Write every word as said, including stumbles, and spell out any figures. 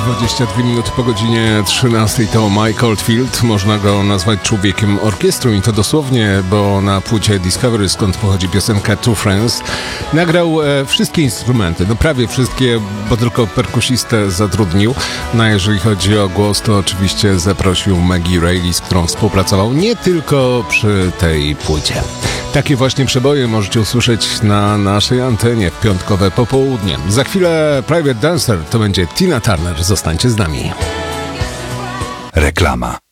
dwadzieścia dwie minuty po godzinie trzynastej to Mike Oldfield. Można go nazwać człowiekiem orkiestru i to dosłownie, bo na płycie Discovery, skąd pochodzi piosenka Two Friends, nagrał e, wszystkie instrumenty, no prawie wszystkie, bo tylko perkusistę zatrudnił. No a jeżeli chodzi o głos, to oczywiście zaprosił Maggie Reilly, z którą współpracował nie tylko przy tej płycie. Takie właśnie przeboje możecie usłyszeć na naszej antenie w piątkowe popołudnie. Za chwilę Private Dancer to będzie Tina Turner. Zostańcie z nami. Reklama.